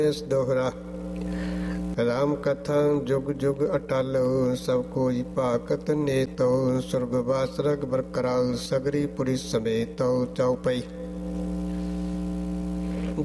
ਇਸ ਦੋਹਰਾ। ਰਾਮ ਕਥਾ ਜੁਗ ਜੁਗ ਅਟਲ, ਸਭ ਕੋਈ ਭਾਕਤ ਨੇਤੋ। ਸੁਰਗ ਵਾਸ ਰਗ ਬਰਕਰਾਲ, ਸਗਰੀ ਪੁਰੀ ਸਮੇਤ। ਚਉਪਈ।